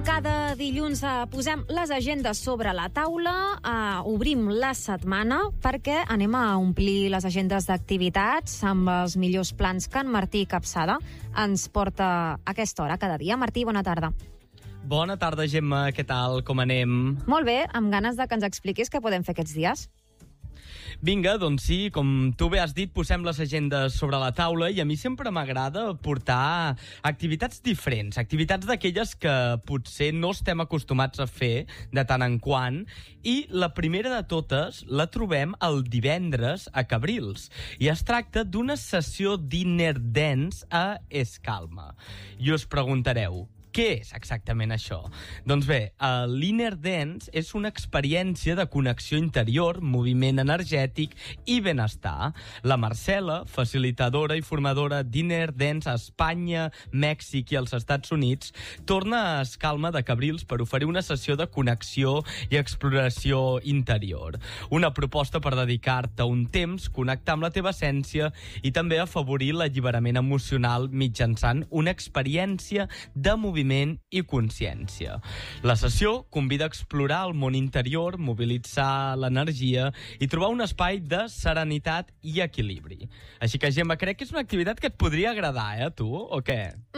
cada dilluns posem les agendes sobre la taula, obrim la setmana perquè anem a omplir les agendes d'activitats amb els millors plans que en Martí Capçada ens porta a aquesta hora cada dia. Martí, bona tarda. Bona tarda, Gemma. Què tal? Com anem? Molt bé, amb ganes de que ens expliquis què podem fer aquests dies. Vinga, doncs sí, com tu bé has dit, posem les agendes sobre la taula i a mi sempre m'agrada portar activitats diferents, activitats d'aquelles que potser no estem acostumats a fer de tant en quant, i la primera de totes la trobem el divendres a Cabrils, i es tracta d'una sessió dinner dance a Escalma. I us preguntareu, què és exactament això? Doncs bé, l'Inner Dance és una experiència de connexió interior, moviment energètic i benestar. La Marcela, facilitadora i formadora d'Inner Dance a Espanya, Mèxic i els Estats Units, torna a Escalma de Cabrils per oferir una sessió de connexió i exploració interior. Una proposta per dedicar-te un temps, connectar amb la teva essència i també afavorir l'alliberament emocional mitjançant una experiència de moviment i consciència. La sessió convida a explorar el món interior, mobilitzar l'energia i trobar un espai de serenitat i equilibri. Així que, Gemma, crec que és una activitat que et podria agradar, a tu, o què?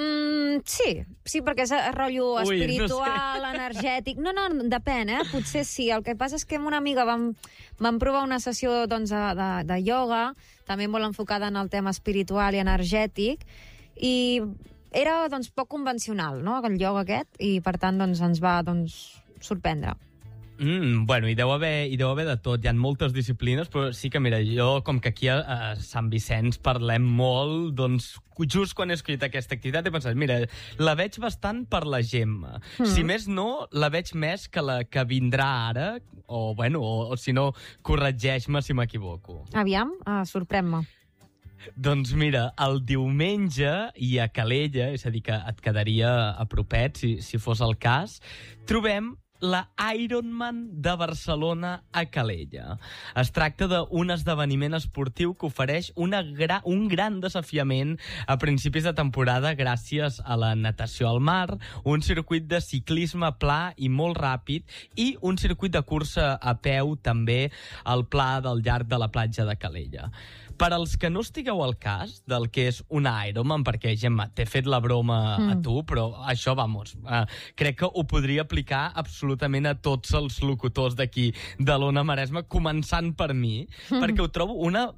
Sí, perquè és rotllo espiritual, energètic... No, depèn, potser sí. El que passa és que amb una amiga vam provar una sessió de ioga, també molt enfocada en el tema espiritual i energètic, i era poc convencional, no?, el ioga aquest, i per tant ens va sorprendre. Bueno, hi deu haver de tot. Hi ha moltes disciplines, però sí que, mira, jo, com que aquí a Sant Vicenç parlem molt, doncs, just quan he escollit aquesta activitat he pensat, mira, la veig bastant per la Gemma. Si més no, la veig més que la que vindrà ara, o si no, corregeix-me si m'equivoco. Aviam, sorprèn-me. Doncs mira, el diumenge i a Calella, és a dir, que et quedaria a propet, si fos el cas, trobem la Ironman de Barcelona a Calella. Es tracta d'un esdeveniment esportiu que ofereix un gran desafiament a principis de temporada gràcies a la natació al mar, un circuit de ciclisme pla i molt ràpid i un circuit de cursa a peu també al pla del llarg de la platja de Calella. Per als que no estigueu al cas del que és una Ironman, perquè, Gemma, t'he fet la broma a tu, però això, crec que ho podria aplicar absolutament a tots els locutors d'aquí de l'Ona Maresme, començant per mi, perquè ho trobo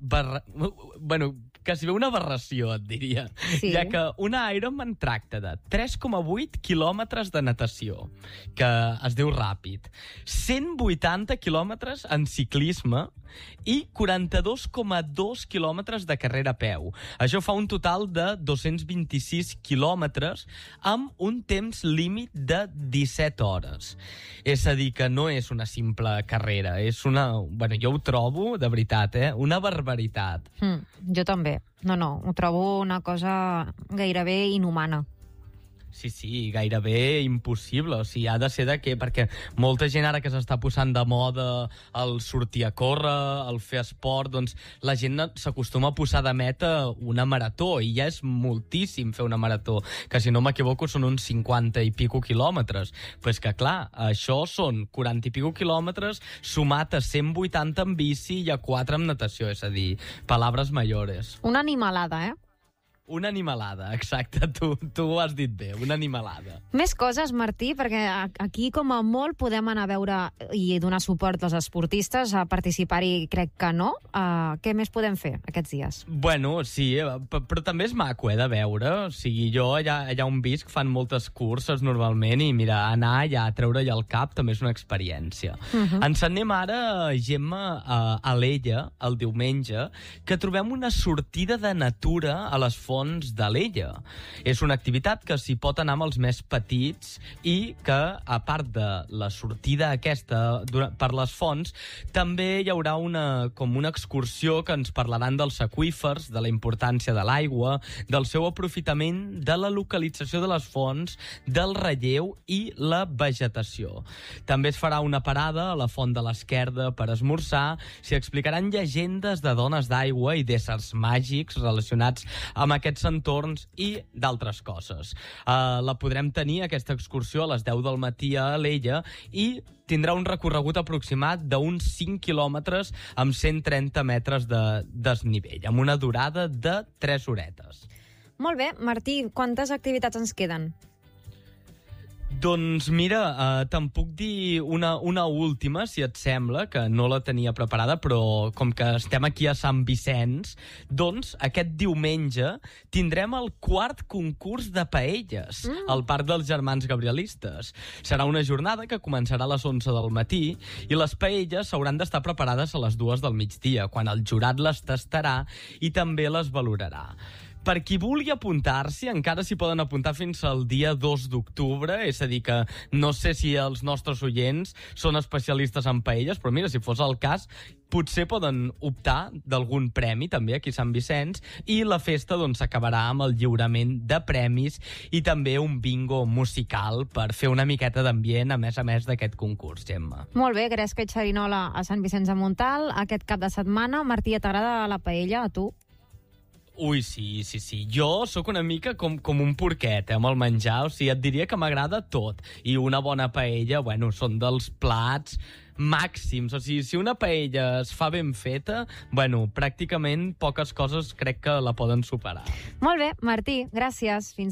quasi bé una aberració, et diria. Sí. Ja que una Ironman tracta de 3,8 quilòmetres de natació, que es diu ràpid, 180 quilòmetres en ciclisme i 42,2 quilòmetres de carrera a peu. Això fa un total de 226 quilòmetres amb un temps límit de 17 hores. És a dir, que no és una simple carrera, és jo ho trobo, de veritat, una barbaritat. Jo també. No, ho trobo una cosa gairebé inhumana. Sí, gairebé impossible. O sigui, ha de ser de què? Perquè molta gent ara que s'està posant de moda el sortir a córrer, el fer esport, doncs la gent s'acostuma a posar de meta una marató, i ja és moltíssim fer una marató, que si no m'equivoco són uns 50 i pico quilòmetres. Però és que, clar, això són 40 i pico quilòmetres sumat a 180 en bici i a 4 en natació, és a dir, palabras mayores. Una animalada, Una animalada, exacte, tu ho has dit bé, una animalada. Més coses, Martí, perquè aquí com a molt podem anar a veure i donar suport als esportistes, a participar-hi crec que no. Què més podem fer aquests dies? Bueno, sí, però també és maco, de veure. O sigui, jo allà on visc fan moltes curses normalment i mira, anar allà a treure-hi el cap també és una experiència. Ens anem ara, Gemma, a Alella, el diumenge, que trobem una sortida de natura a les fonts d'Alella. És una activitat que s'hi pot anar amb els més petits i que, a part de la sortida aquesta per les fonts, també hi haurà una excursió que ens parlaran dels aqüífers, de la importància de l'aigua, del seu aprofitament, de la localització de les fonts, del relleu i la vegetació. També es farà una parada a la Font de l'Esquerda per esmorzar, s'hi explicaran llegendes de dones d'aigua i d'éssers màgics relacionats amb aquest aquests entorns i d'altres coses. La podrem tenir, aquesta excursió, a les 10 del matí a Alella i tindrà un recorregut aproximat d'uns 5 quilòmetres amb 130 metres de desnivell, amb una durada de 3 horetes. Molt bé. Martí, quantes activitats ens queden? Doncs mira, te'n puc dir una última, si et sembla, que no la tenia preparada, però com que estem aquí a Sant Vicenç, doncs aquest diumenge tindrem el 4è concurs de paelles al Parc dels Germans Gabrielistes. Serà una jornada que començarà a les 11 del matí i les paelles s'hauran d'estar preparades a les 2 del migdia, quan el jurat les tastarà i també les valorarà. Per qui vulgui apuntar-s'hi, encara s'hi poden apuntar fins al dia 2 d'octubre, és a dir que no sé si els nostres oients són especialistes en paelles, però mira, si fos el cas, potser poden optar d'algun premi també aquí a Sant Vicenç i la festa doncs acabarà amb el lliurament de premis i també un bingo musical per fer una miqueta d'ambient a més d'aquest concurs, Gemma. Molt bé, Gresca i xerinola a Sant Vicenç de Montalt aquest cap de setmana. Martí, t'agrada la paella, a tu? Ui, sí. Jo sóc una mica com un porquet, amb el menjar. O sigui, et diria que m'agrada tot. I una bona paella, bueno, són dels plats màxims. O sigui, si una paella es fa ben feta, bueno, pràcticament poques coses crec que la poden superar. Molt bé, Martí, gràcies. Fins